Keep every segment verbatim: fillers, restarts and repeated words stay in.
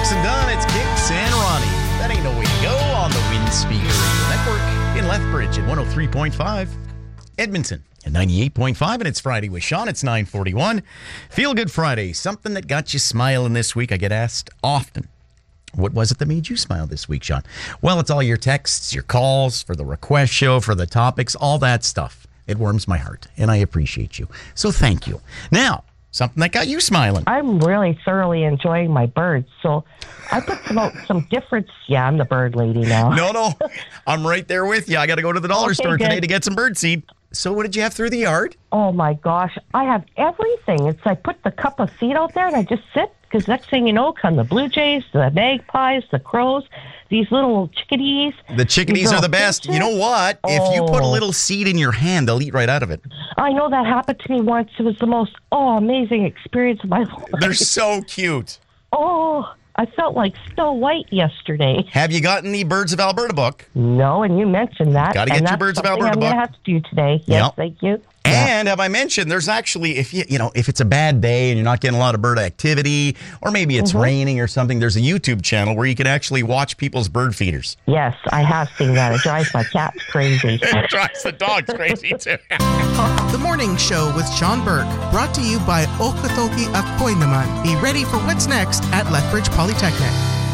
Brooks and Dunn, it's Kicks and Ronnie. That ain't no way to go on the Wind Speaker Radio Network in Lethbridge at one oh three point five, Edmonton at ninety-eight point five, and it's Friday with Sean. It's nine forty-one. Feel Good Friday, something that got you smiling this week. I get asked often, what was it that made you smile this week, Sean? Well, it's all your texts, your calls for the request show, for the topics, all that stuff. It warms my heart, and I appreciate you. So thank you. Now, something that got you smiling. I'm really thoroughly enjoying my birds. So I put some out some difference. Yeah, I'm the bird lady now. No, no. I'm right there with you. I got to go to the dollar Okay, store good. today to get some bird seed. So what did you have through the yard? Oh, my gosh. I have everything. It's I put the cup of seed out there and I just sit because next thing you know come the blue jays, the magpies, the crows, these little chickadees. The chickadees are the best. Finches. You know what? Oh. If you put a little seed in your hand, they'll eat right out of it. I know that happened to me once. It was the most, oh, amazing experience of my life. They're so cute. Oh, I felt like Snow White yesterday. Have you gotten the Birds of Alberta book? No, and you mentioned that. Gotta and get your that's Birds of something Alberta I'm book. going to have to do today. Yes, Yep. thank you. And have I mentioned there's actually, if you you know, if it's a bad day and you're not getting a lot of bird activity, or maybe it's Mm-hmm. raining or something, there's a YouTube channel where you can actually watch people's bird feeders. Yes, I have seen that. It drives my cats crazy. It drives the dogs crazy too. The Morning Show with Sean Burke, brought to you by Okatoki Akoy Naman. Be ready for what's next at Lethbridge Polytechnic.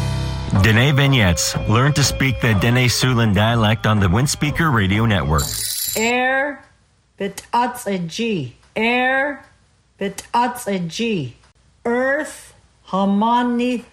Dene Vignettes. Learn to speak the Dene Siouxland dialect on the Windspeaker Radio Network. Air betats a G. Air betats a G. Earth hamani.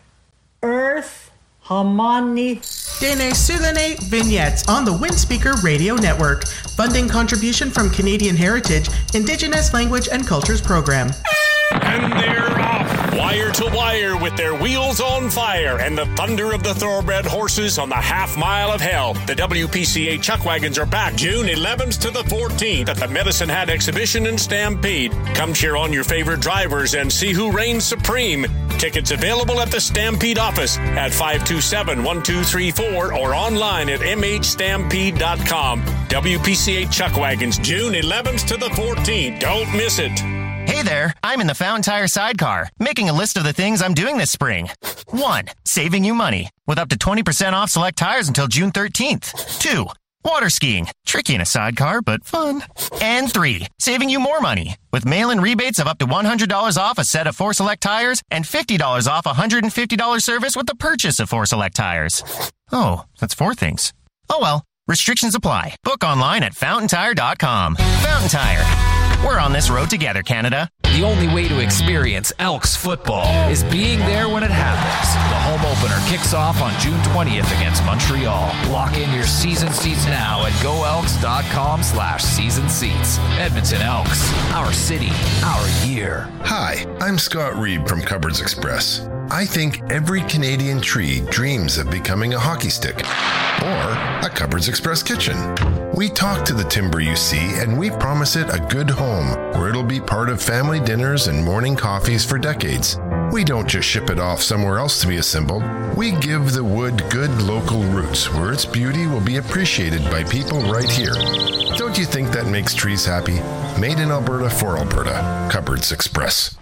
Earth hamani. Dene Siouxland Vignettes on the Windspeaker Radio Network. Funding contribution from Canadian Heritage, Indigenous Language and Cultures Program. And they're off, wire to wire, with their wheels on fire and the thunder of the thoroughbred horses on the half mile of hell. The W P C A Chuck Wagons are back June eleventh to the fourteenth at the Medicine Hat Exhibition in Stampede. Come cheer on your favorite drivers and see who reigns supreme. Tickets available at the Stampede office at five two seven, one two three four or online at m h stampede dot com. W P C A Chuck Wagons, June eleventh to the fourteenth. Don't miss it. Hey there, I'm in the Fountain Tire sidecar, making a list of the things I'm doing this spring. One, saving you money, with up to twenty percent off select tires until June thirteenth. Two, water skiing, tricky in a sidecar, but fun. And three, saving you more money, with mail-in rebates of up to one hundred dollars off a set of four select tires and fifty dollars off a one hundred fifty dollars service with the purchase of four select tires. Oh, that's four things. Oh well, restrictions apply. Book online at fountain tire dot com. Fountain Tire. We're on this road together, Canada. The only way to experience Elks football is being there when it happens. The home opener kicks off on June twentieth against Montreal. Lock in your season seats now at go elks dot com slash season seats. Edmonton Elks, our city, our year. Hi, I'm Scott Reed from Cupboards Express. I think every Canadian tree dreams of becoming a hockey stick or a Cupboards Express kitchen. We talk to the timber you see, and we promise it a good home where it'll be part of family dinners and morning coffees for decades. We don't just ship it off somewhere else to be assembled. We give the wood good local roots where its beauty will be appreciated by people right here. Don't you think that makes trees happy? Made in Alberta for Alberta. Cupboards Express.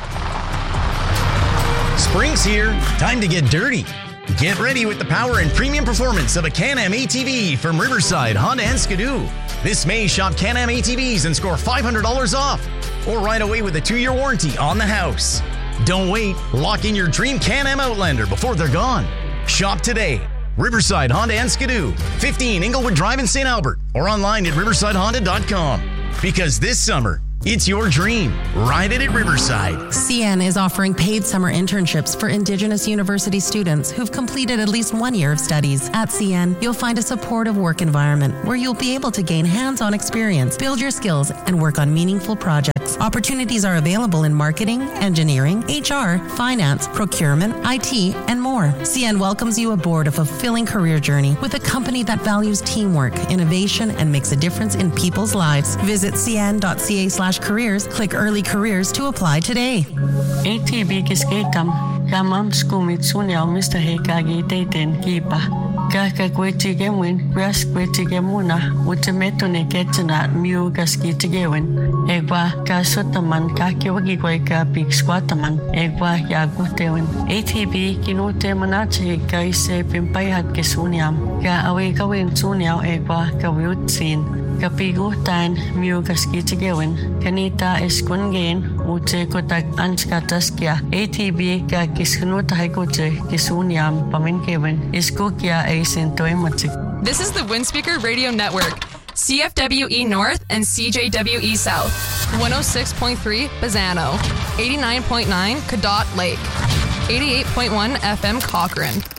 Spring's here. Time to get dirty. Get ready with the power and premium performance of a Can-Am A T V from Riverside, Honda and Skidoo. This May, shop Can-Am A T Vs and score five hundred dollars off. Or ride away with a two-year warranty on the house. Don't wait. Lock in your dream Can-Am Outlander before they're gone. Shop today. Riverside, Honda and Skidoo. fifteen Inglewood Drive in Saint Albert. Or online at riverside honda dot com. Because this summer, it's your dream. Ride it at Riverside. C N is offering paid summer internships for Indigenous university students who've completed at least one year of studies. At C N, you'll find a supportive work environment where you'll be able to gain hands-on experience, build your skills, and work on meaningful projects. Opportunities are available in marketing, engineering, H R, finance, procurement, I T, and more. C N welcomes you aboard a fulfilling career journey with a company that values teamwork, innovation, and makes a difference in people's lives. Visit c n dot c a slash careers, click early careers to apply today. A T V Kiskekam, Ka mam skumit sunyao Mister Hekagi Dayton Kiba. Ka ka kweti gemwin, gras kweti gemuna, utameto ne ketana miu gaski tigewin. Egwa ka sotaman ka kiwagi kway ka big squataman. Egwa yagutewin. A T B kinute manache ka ise pimpayhat ke sunyam. Ka awe kawin sunyao egwa ka wiutsin. Kapigutan miu gaski tigewin. Kanita eskungen ute kotak anskataskia. A T B ka kiskunuta haikote kisunyam paminkewin. Iskukia a sintoematik. This is the Windspeaker Radio Network. C F W E North and C J W E South. one oh six point three Bazzano. eighty-nine point nine Cadott Lake. eighty-eight point one F M Cochrane.